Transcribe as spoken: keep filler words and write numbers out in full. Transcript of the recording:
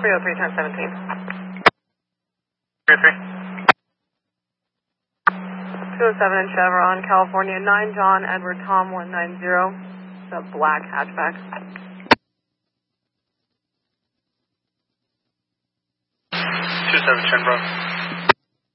three oh three, turn seventeen. three oh three. two oh seven in Chevron, California, nine John Edward Tom one nine zero. It's a black hatchback. two seven, Chevron.